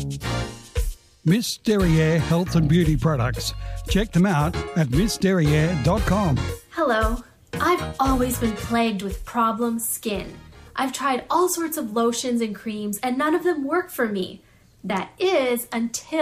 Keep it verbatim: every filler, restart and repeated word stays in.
Miss Derriere Health and Beauty Products. Check them out at miss derriere dot com. Hello. I've always been plagued with problem skin. I've tried all sorts of lotions and creams and none of them work for me. That is until